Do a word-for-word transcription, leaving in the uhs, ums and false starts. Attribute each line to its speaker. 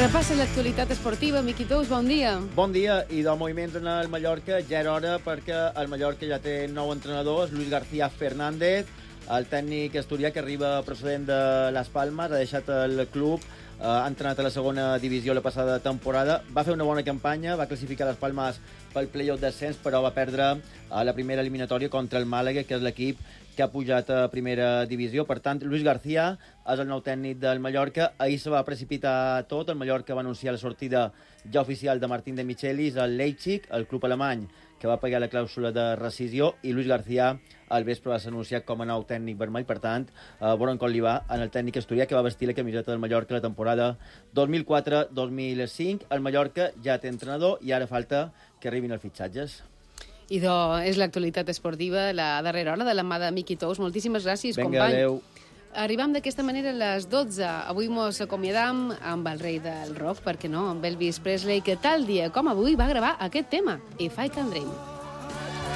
Speaker 1: Repassa l'actualitat esportiva. Miqui Tous, bon dia.
Speaker 2: Bon dia, i del moviment en el Mallorca ja era hora perquè el Mallorca ja té nou entrenadors, Luis García Fernández, el tècnic asturià que arriba procedent de Las Palmas, ha deixat el club, eh, ha entrenat a la segona divisió la passada temporada, va fer una bona campanya, va classificar Las Palmas pel play-off d'ascens, però va perdre a la primera eliminatòria contra el Màlaga, que és l'equip que ha pujat a primera divisió. Per tant, Luis García és el nou tècnic del Mallorca. Ahir se va precipitar tot. El Mallorca va anunciar la sortida ja oficial de Martín de Michelis al Leipzig, el club alemany que va pagar la clàusula de rescisió, i Luis García al vespre va ser anunciat com a nou tècnic vermell. Per tant, eh, veurem com li va en el tècnic asturià que va vestir la camiseta del Mallorca la temporada dos mil quatre dos mil cinc. El Mallorca ja té entrenador i ara falta que arribin els fitxatges.
Speaker 1: Idò, és l'actualitat esportiva, la darrera hora de la mà de Miqui Tous. Moltíssimes gràcies,
Speaker 2: Vinga,
Speaker 1: company.
Speaker 2: adeu.
Speaker 1: Arribam d'aquesta manera a les dotze. Avui mos acomiadam amb el rei del rock, perquè no, amb Elvis Presley, que tal dia com avui va gravar aquest tema, If I Can Dream.